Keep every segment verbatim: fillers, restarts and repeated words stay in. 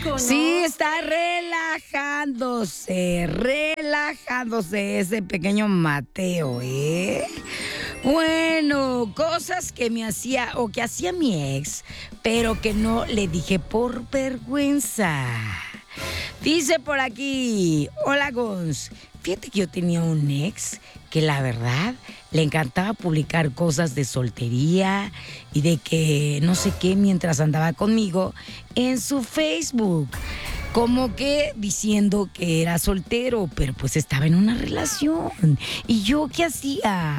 ¿no? Sí, está relajándose, relajándose ese pequeño Mateo, ¿eh? Bueno, cosas que me hacía o que hacía mi ex, pero que no le dije por vergüenza. Dice por aquí, hola Gons, fíjate que yo tenía un ex que la verdad le encantaba publicar cosas de soltería y de que no sé qué mientras andaba conmigo en su Facebook. Como que diciendo que era soltero, pero pues estaba en una relación. ¿Y yo qué hacía?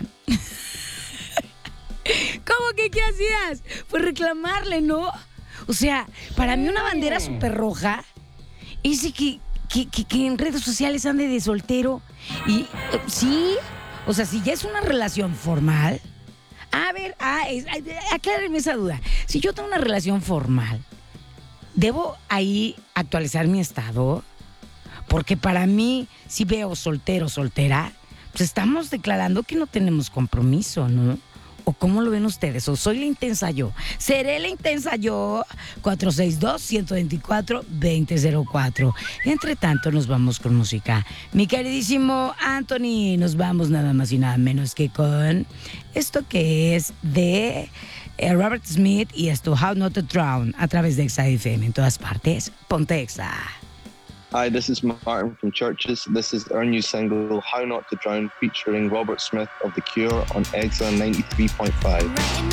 ¿Cómo que qué hacías? Pues reclamarle, ¿no? O sea, para mí una bandera súper roja es de que, que, que, que en redes sociales ande de soltero. Y eh, sí, o sea, si ya es una relación formal. A ver, ah, es, aclárenme esa duda. Si yo tengo una relación formal, ¿debo ahí actualizar mi estado? Porque para mí, si veo soltero, soltera, pues estamos declarando que no tenemos compromiso, ¿no? ¿O cómo lo ven ustedes? ¿O soy la intensa yo? ¿Seré la intensa yo? cuatro seis dos, uno dos cuatro, dos cero cero cuatro. Entre tanto, nos vamos con música. Mi queridísimo Anthony, nos vamos nada más y nada menos que con esto que es de eh, Robert Smith y esto, How Not to Drown, a través de Exa F M en todas partes. Ponte Exa. Hi, this is Martin from Churches. This is our new single, How Not to Drown, featuring Robert Smith of The Cure on Exa ninety-three point five.